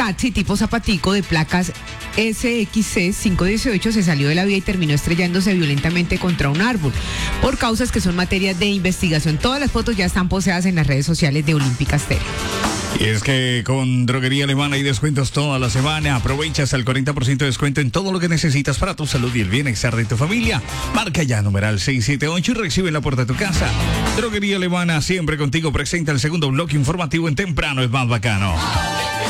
taxi tipo zapatico de placas SXC 518 se salió de la vía y terminó estrellándose violentamente contra un árbol por causas que son materia de investigación. Todas las fotos ya están posteadas en las redes sociales de Olímpica Estéreo. Y es que con Droguería Alemana hay descuentos toda la semana. Aprovechas el 40% de descuento en todo lo que necesitas para tu salud y el bienestar de tu familia. Marca ya numeral 678 y recibe en la puerta de tu casa. Droguería Alemana, siempre contigo, presenta el segundo bloque informativo en Temprano es más bacano.